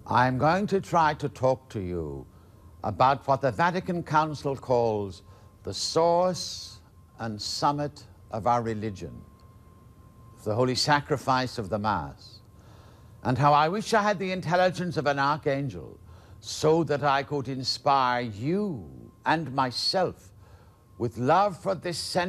I'm going to try to talk to you about what the Vatican Council calls the source and summit of our religion, the holy sacrifice of the Mass, and how I wish I had the intelligence of an archangel so that I could inspire you and myself with love for this